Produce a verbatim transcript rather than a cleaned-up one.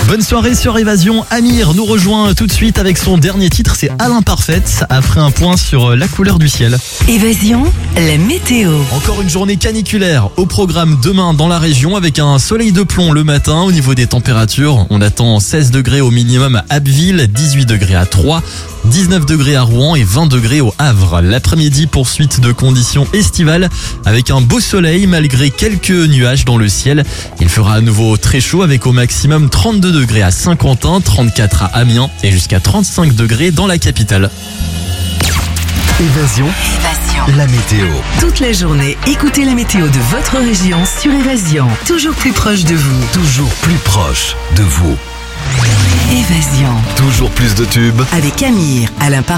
Bonne soirée sur Évasion. Amir nous rejoint tout de suite avec son dernier titre, c'est À l'imparfaite, après un point sur la couleur du ciel. Évasion, la météo. Encore une journée caniculaire au programme demain dans la région avec un soleil de plomb le matin. Au niveau des températures, on attend seize degrés au minimum à Abbeville, dix-huit degrés à Troyes, dix-neuf degrés à Rouen et vingt degrés au Havre. L'après-midi, poursuite de conditions estivales avec un beau soleil malgré quelques nuages dans le ciel. Il fera à nouveau très chaud avec au maximum trente-deux degrés à Saint-Quentin, trente-quatre à Amiens et jusqu'à trente-cinq degrés dans la capitale. Évasion, Évasion. la météo. Toute la journée, écoutez la météo de votre région sur Évasion. Toujours plus proche de vous. Toujours plus proche de vous. Évasion. Toujours plus de tubes. Avec Amir, Alain Parfait.